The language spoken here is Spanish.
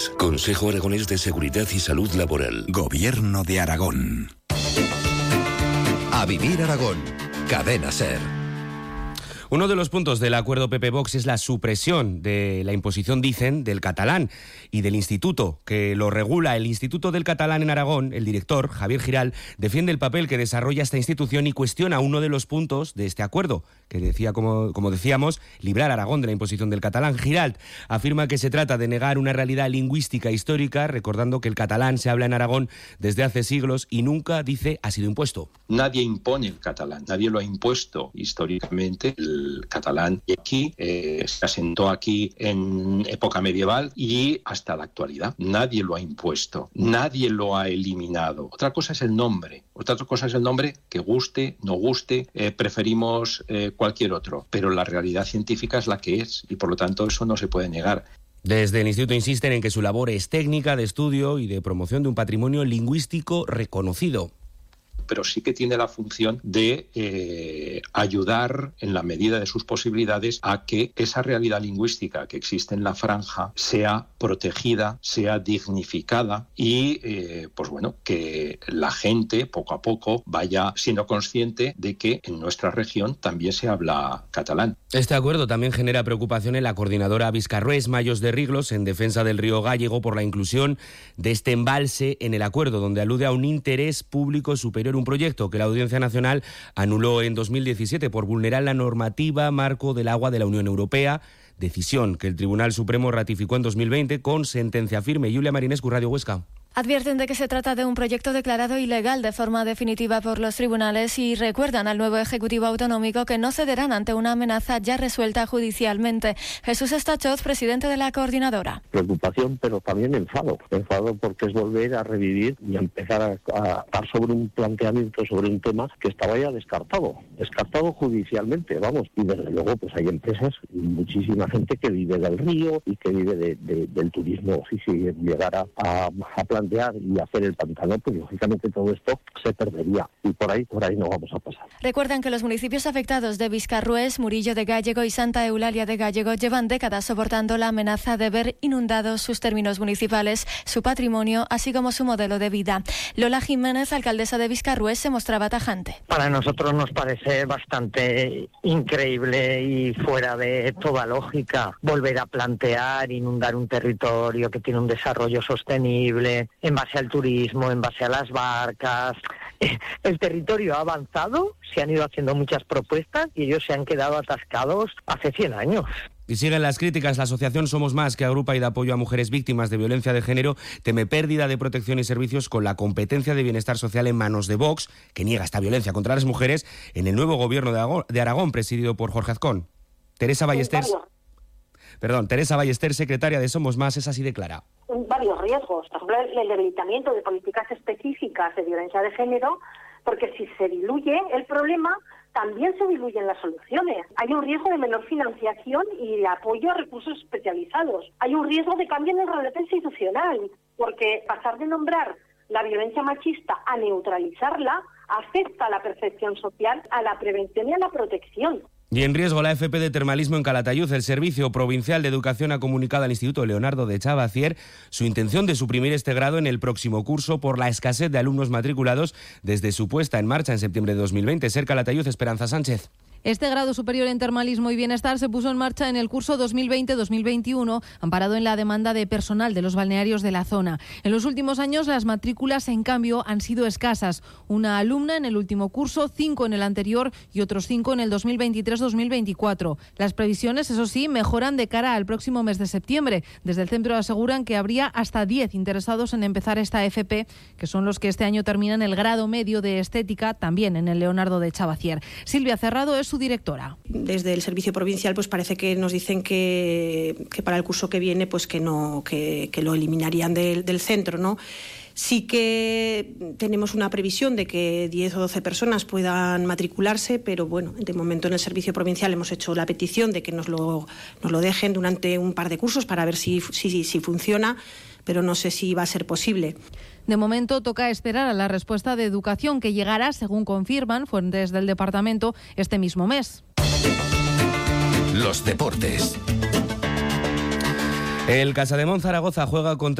Consejo Aragonés de Seguridad y Salud Laboral. Gobierno de Aragón. A vivir Aragón. Cadena SER. Uno de los puntos del acuerdo PP-Vox es la supresión de la imposición, dicen, del catalán y del instituto que lo regula. El Instituto del Catalán en Aragón, el director, Javier Giral, defiende el papel que desarrolla esta institución y cuestiona uno de los puntos de este acuerdo, que decía, como decíamos, librar a Aragón de la imposición del catalán. Giral afirma que se trata de negar una realidad lingüística histórica, recordando que el catalán se habla en Aragón desde hace siglos y nunca, dice, ha sido impuesto. Nadie impone el catalán, nadie lo ha impuesto históricamente. El catalán aquí se asentó aquí en época medieval y hasta la actualidad. Nadie lo ha impuesto, nadie lo ha eliminado. Otra cosa es el nombre. Otra cosa es el nombre, que guste, no guste, preferimos cualquier otro. Pero la realidad científica es la que es y por lo tanto eso no se puede negar. Desde el Instituto insisten en que su labor es técnica de estudio y de promoción de un patrimonio lingüístico reconocido. Pero sí que tiene la función de ayudar en la medida de sus posibilidades a que esa realidad lingüística que existe en la franja sea protegida, sea dignificada y pues bueno, que la gente poco a poco vaya siendo consciente de que en nuestra región también se habla catalán. Este acuerdo también genera preocupación en la coordinadora Viscarrués Mayos de Riglos en defensa del río Gállego por la inclusión de este embalse en el acuerdo, donde alude a un interés público superior, un proyecto que la Audiencia Nacional anuló en 2017 por vulnerar la normativa marco del agua de la Unión Europea, decisión que el Tribunal Supremo ratificó en 2020 con sentencia firme. Julia Marinescu, Radio Huesca. Advierten de que se trata de un proyecto declarado ilegal de forma definitiva por los tribunales y recuerdan al nuevo Ejecutivo Autonómico que no cederán ante una amenaza ya resuelta judicialmente. Jesús Estachoz, presidente de la coordinadora. Preocupación, pero también enfado. Enfado porque es volver a revivir y a empezar a estar sobre un planteamiento, sobre un tema que estaba ya descartado judicialmente, vamos. Y desde luego pues hay empresas y muchísima gente que vive del río y que vive del turismo. Si llegara a plantear y hacer el pantano, pues lógicamente todo esto se perdería y por ahí no vamos a pasar. Recuerdan que los municipios afectados de Viscarrués, Murillo de Gállego y Santa Eulalia de Gállego llevan décadas soportando la amenaza de ver inundados sus términos municipales, su patrimonio, así como su modelo de vida. Lola Jiménez, alcaldesa de Viscarrués, se mostraba tajante. Para nosotros nos parece bastante increíble y fuera de toda lógica volver a plantear inundar un territorio que tiene un desarrollo sostenible, en base al turismo, en base a las barcas. El territorio ha avanzado, se han ido haciendo muchas propuestas y ellos se han quedado atascados hace 100 años. Y siguen las críticas. La asociación Somos Más, que agrupa y da apoyo a mujeres víctimas de violencia de género, teme pérdida de protección y servicios con la competencia de bienestar social en manos de Vox, que niega esta violencia contra las mujeres en el nuevo gobierno de Aragón, presidido por Jorge Azcón. Teresa Ballester, secretaria de Somos Más, es así de clara. Varios riesgos. Por ejemplo, el debilitamiento de políticas específicas de violencia de género, porque si se diluye el problema, también se diluyen las soluciones. Hay un riesgo de menor financiación y de apoyo a recursos especializados. Hay un riesgo de cambio en el relato institucional, porque pasar de nombrar la violencia machista a neutralizarla afecta a la percepción social, a la prevención y a la protección. Y en riesgo la FP de Termalismo en Calatayud. El Servicio Provincial de Educación ha comunicado al Instituto Leonardo de Chavacier su intención de suprimir este grado en el próximo curso por la escasez de alumnos matriculados desde su puesta en marcha en septiembre de 2020. SER Calatayud, Esperanza Sánchez. Este grado superior en termalismo y bienestar se puso en marcha en el curso 2020-2021, amparado en la demanda de personal de los balnearios de la zona. En los últimos años, las matrículas, en cambio, han sido escasas. Una alumna en el último curso, 5 en el anterior y otros 5 en el 2023-2024. Las previsiones, eso sí, mejoran de cara al próximo mes de septiembre. Desde el centro aseguran que habría hasta 10 interesados en empezar esta FP, que son los que este año terminan el grado medio de estética, también en el Leonardo de Chavacier. Silvia Cerrado es su directora. Desde el Servicio Provincial pues parece que nos dicen que para el curso que viene pues que no, que lo eliminarían del centro, ¿no? Sí que tenemos una previsión de que 10 o 12 personas puedan matricularse, pero bueno, de momento en el Servicio Provincial hemos hecho la petición de que nos lo dejen durante un par de cursos para ver si funciona, pero no sé si va a ser posible. De momento toca esperar a la respuesta de Educación, que llegará, según confirman fuentes del departamento, este mismo mes. Los deportes. El Casademont Zaragoza juega contra